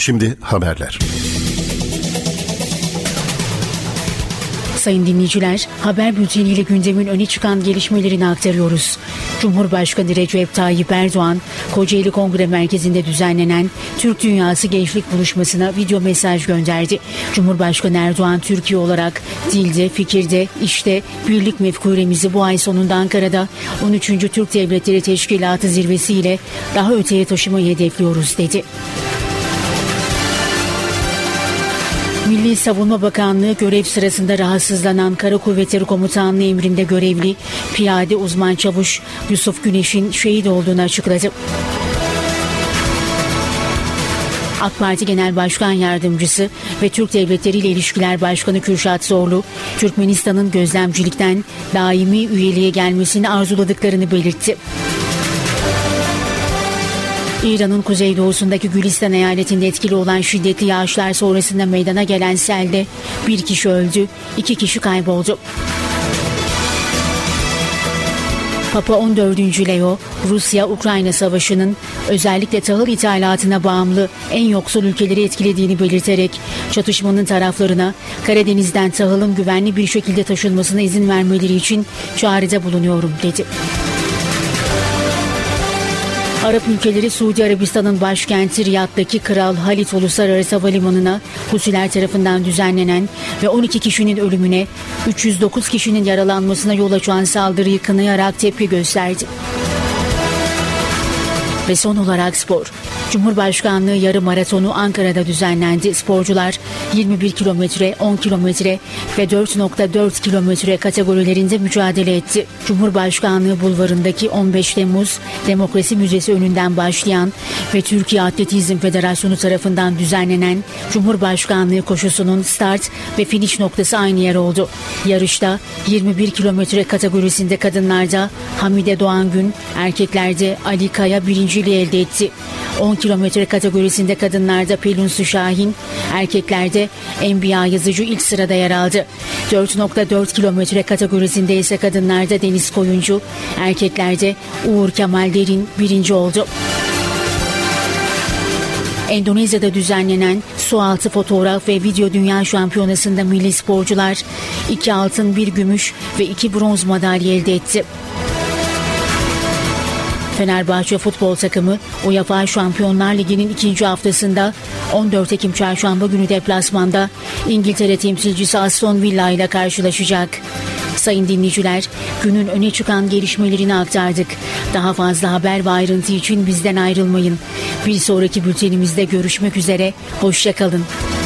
Şimdi haberler. Sayın dinleyiciler, haber bülteniyle gündemin öne çıkan gelişmelerini aktarıyoruz. Cumhurbaşkanı Recep Tayyip Erdoğan, Kocaeli Kongre Merkezi'nde düzenlenen Türk Dünyası Gençlik Buluşması'na video mesaj gönderdi. Cumhurbaşkanı Erdoğan, Türkiye olarak dilde, fikirde, işte birlik mefkuremizi bu ay sonunda Ankara'da 13. Türk Devletleri Teşkilatı zirvesiyle daha öteye taşımayı hedefliyoruz dedi. Milli Savunma Bakanlığı görev sırasında rahatsızlanan Kara Kuvvetleri Komutanlığı emrinde görevli piyade uzman çavuş Yusuf Güneş'in şehit olduğunu açıkladı. AK Parti Genel Başkan Yardımcısı ve Türk Devletleri ile İlişkiler Başkanı Kürşat Zorlu, Türkmenistan'ın gözlemcilikten daimi üyeliğe gelmesini arzuladıklarını belirtti. İran'ın kuzeydoğusundaki Gülistan eyaletinde etkili olan şiddetli yağışlar sonrasında meydana gelen selde bir kişi öldü, 2 kişi kayboldu. Papa 14. Leo, Rusya-Ukrayna savaşının özellikle tahıl ithalatına bağımlı en yoksul ülkeleri etkilediğini belirterek çatışmanın taraflarına Karadeniz'den tahılın güvenli bir şekilde taşınmasına izin vermeleri için çağrıda bulunuyorum dedi. Arap ülkeleri Suudi Arabistan'ın başkenti Riyad'daki Kral Halid Uluslararası Havalimanı'na Husiler tarafından düzenlenen ve 12 kişinin ölümüne 309 kişinin yaralanmasına yol açan saldırıyı kınayarak tepki gösterdi. Ve son olarak spor. Cumhurbaşkanlığı yarım maratonu Ankara'da düzenlendi. Sporcular 21 kilometre, 10 kilometre ve 4.4 kilometre kategorilerinde mücadele etti. Cumhurbaşkanlığı bulvarındaki 15 Temmuz Demokrasi Müzesi önünden başlayan ve Türkiye Atletizm Federasyonu tarafından düzenlenen Cumhurbaşkanlığı koşusunun start ve finish noktası aynı yer oldu. Yarışta 21 kilometre kategorisinde kadınlarda Hamide Doğangün, erkeklerde Ali Kaya birinciliği elde etti. 10 kilometre kategorisinde kadınlarda Pelin Su Şahin, erkeklerde Enbiya Yazıcı ilk sırada yer aldı. 4.4 kilometre kategorisinde ise kadınlarda Deniz Koyuncu, erkeklerde Uğur Kemal Derin birinci oldu. Endonezya'da düzenlenen sualtı fotoğraf ve video dünya şampiyonasında milli sporcular 2 altın, 1 gümüş ve 2 bronz madalya elde etti. Fenerbahçe futbol takımı UEFA Şampiyonlar Ligi'nin 2. haftasında 14 Ekim Çarşamba günü deplasmanda İngiltere temsilcisi Aston Villa ile karşılaşacak. Sayın dinleyiciler, günün öne çıkan gelişmelerini aktardık. Daha fazla haber ve ayrıntı için bizden ayrılmayın. Bir sonraki bültenimizde görüşmek üzere, hoşça kalın.